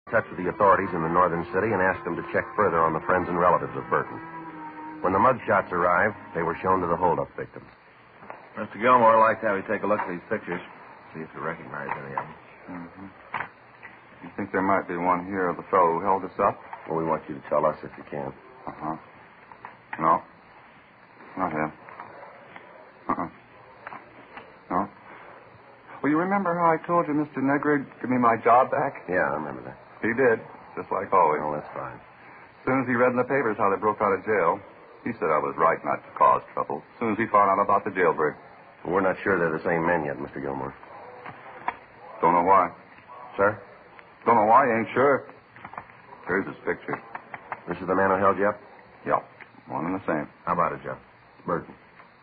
in touch with the authorities in the northern city and asked them to check further on the friends and relatives of Burton. When the mugshots arrived, they were shown to the holdup victims. Mr. Gilmore, I'd like to have you take a look at these pictures, see if you recognize any of them. Mm-hmm. You think there might be one here of the fellow who held us up? Well, we want you to tell us if you can. Uh-huh. No. Not him. Uh-uh. No. Well, you remember how I told you Mr. Negrig give me my job back? Yeah, I remember that. He did, just like always. Oh, that's fine. As soon as he read in the papers how they broke out of jail, he said I was right not to cause trouble. As soon as he found out about the jailbreak. Well, we're not sure they're the same men yet, Mr. Gilmore. Don't know why. Sir? Don't know why, ain't sure. Here's his picture. This is the man who held you up? Yep. One and the same. How about it, Joe? Burton.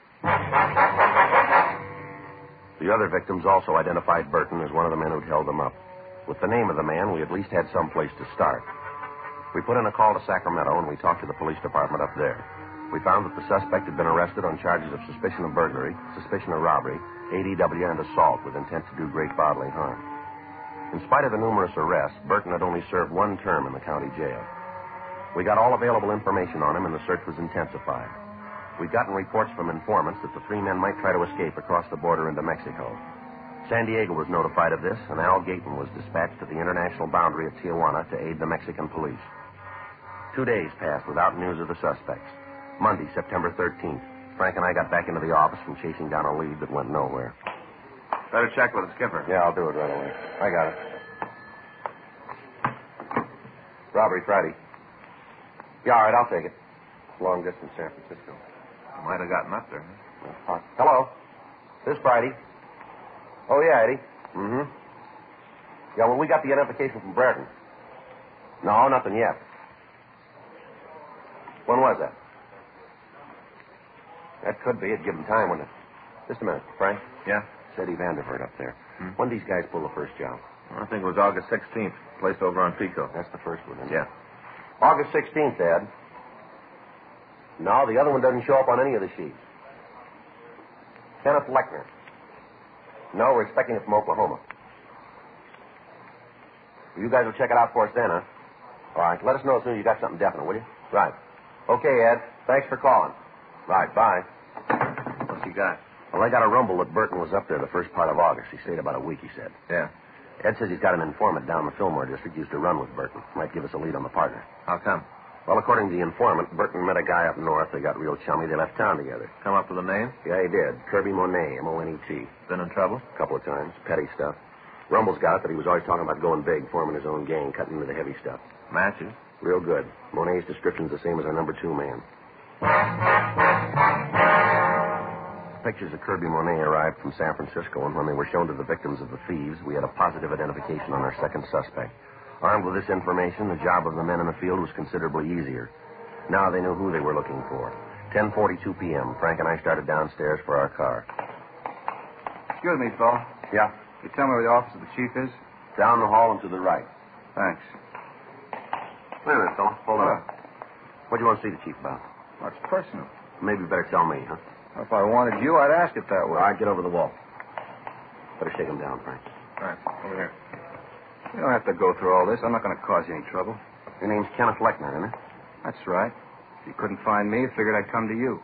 The other victims also identified Burton as one of the men who'd held them up. With the name of the man, we at least had some place to start. We put in a call to Sacramento, and we talked to the police department up there. We found that the suspect had been arrested on charges of suspicion of burglary, suspicion of robbery, ADW, and assault with intent to do great bodily harm. In spite of the numerous arrests, Burton had only served one term in the county jail. We got all available information on him, and the search was intensified. We'd gotten reports from informants that the three men might try to escape across the border into Mexico. San Diego was notified of this, and Al Gayton was dispatched to the international boundary of Tijuana to aid the Mexican police. 2 days passed without news of the suspects. Monday, September 13th, Frank and I got back into the office from chasing down a lead that went nowhere. Better check with the skipper. Yeah, I'll do it right away. I got it. Robbery Friday. Yeah, all right, I'll take it. Long distance, San Francisco. Might have gotten up there. Huh? Hello. This Friday. Oh, yeah, Eddie. Mm-hmm. Yeah, well, we got the identification from Brereton. No, nothing yet. When was that? That could be. It'd give him time, wouldn't it? Just a minute, Frank. Yeah? It's Eddie Vandervoort up there. When did these guys pull the first job? I think it was August 16th. Placed over on Pico. That's the first one, isn't it? Yeah. August 16th, Ed. No, the other one doesn't show up on any of the sheets. Kenneth Lechner. No, we're expecting it from Oklahoma. Well, you guys will check it out for us then, huh? All right. Let us know as soon as you got something definite, will you? Right. Okay, Ed. Thanks for calling. Right. Bye. What's he got? Well, I got a rumble that Burton was up there the first part of August. He stayed about a week, he said. Yeah. Ed says he's got an informant down in the Fillmore district used to run with Burton. Might give us a lead on the partner. How come? Well, according to the informant, Burton met a guy up north. They got real chummy. They left town together. Come up with a name? Yeah, he did. Kirby Monet, M-O-N-E-T. Been in trouble? A couple of times. Petty stuff. Rumble's got it that he was always talking about going big, forming his own gang, cutting into the heavy stuff. Matches? Real good. Monet's description's the same as our number 2 man. Pictures of Kirby Monet arrived from San Francisco, and when they were shown to the victims of the thieves, we had a positive identification on our second suspect. Armed with this information, the job of the men in the field was considerably easier. Now they knew who they were looking for. 10:42 p.m., Frank and I started downstairs for our car. Excuse me, Phil. Yeah? You tell me where the office of the chief is? Down the hall and to the right. Thanks. Wait a minute, fella. Hold on. What do you want to see the chief about? Well, it's personal. Maybe you better tell me, huh? If I wanted you, I'd ask it that way. All right, get over the wall. Better shake him down, Frank. All right. Over here. You don't have to go through all this. I'm not going to cause you any trouble. Your name's Kenneth Lechner, isn't it? That's right. If you couldn't find me, figured I'd come to you.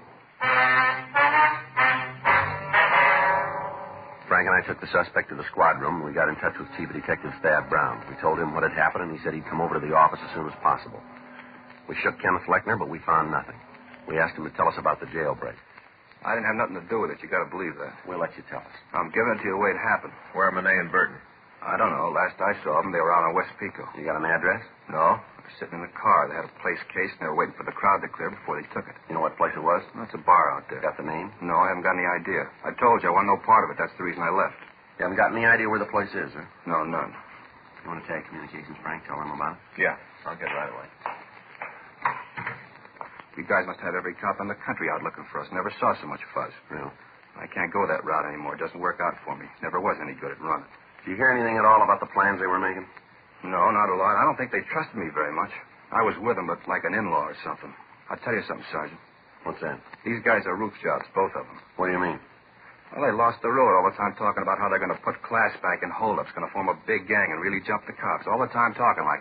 Frank and I took the suspect to the squad room, and we got in touch with Chief Detective Thad Brown. We told him what had happened, and he said he'd come over to the office as soon as possible. We shook Kenneth Lechner, but we found nothing. We asked him to tell us about the jailbreak. I didn't have nothing to do with it. You got to believe that. We'll let you tell us. I'm giving it to you the way it happened. Where are Monet and Burton? I don't know. Last I saw them, they were out on West Pico. You got an address? No. They were sitting in the car. They had a place cased, and they were waiting for the crowd to clear before they took it. You know what place it was? That's a bar out there. Got the name? No, I haven't got any idea. I told you I want no part of it. That's the reason I left. You haven't got any idea where the place is, huh? No, none. You want to take communications, Frank? Tell them about it? Yeah. I'll get it right away. You guys must have every cop in the country out looking for us. Never saw so much fuzz. Yeah. I can't go that route anymore. It doesn't work out for me. Never was any good at running. Did you hear anything at all about the plans they were making? No, not a lot. I don't think they trusted me very much. I was with them, but like an in-law or something. I'll tell you something, Sergeant. What's that? These guys are roof jobs, both of them. What do you mean? Well, they lost the road all the time talking about how they're going to put class back in holdups, going to form a big gang and really jump the cops. All the time talking like